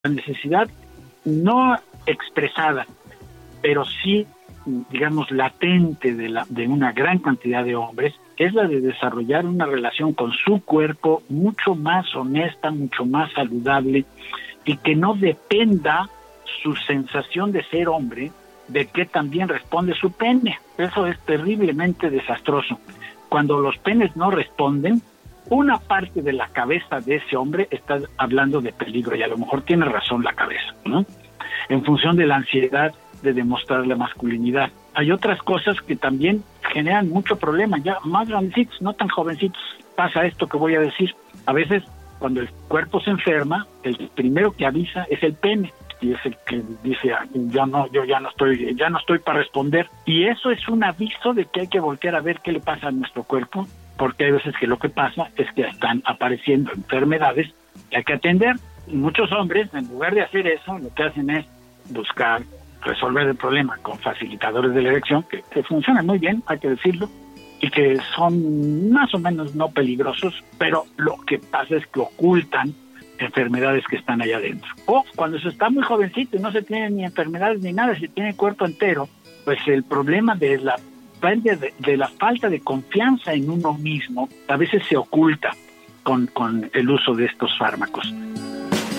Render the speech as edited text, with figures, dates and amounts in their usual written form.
La necesidad no expresada, pero sí, digamos, latente de una gran cantidad de hombres, es la de desarrollar una relación con su cuerpo mucho más honesta, mucho más saludable, y que no dependa su sensación de ser hombre de que también responde su pene. Eso es terriblemente desastroso. Cuando los penes no responden, una parte de la cabeza de ese hombre está hablando de peligro, y a lo mejor tiene razón la cabeza, ¿no? En función de la ansiedad de demostrar la masculinidad. Hay otras cosas que también generan mucho problema, ya más grandecitos, no tan jovencitos. Pasa esto que voy a decir. A veces, cuando el cuerpo se enferma, el primero que avisa es el pene, y es el que dice, yo ya no estoy para responder. Y eso es un aviso de que hay que voltear a ver qué le pasa a nuestro cuerpo, porque hay veces que lo que pasa es que están apareciendo enfermedades que hay que atender. Y muchos hombres, en lugar de hacer eso, lo que hacen es buscar resolver el problema con facilitadores de la erección, que funcionan muy bien, hay que decirlo, y que son más o menos no peligrosos, pero lo que pasa es que ocultan enfermedades que están allá adentro. O cuando se está muy jovencito y no se tiene ni enfermedades ni nada, se tiene el cuerpo entero, pues el problema de la falta de confianza en uno mismo a veces se oculta con el uso de estos fármacos.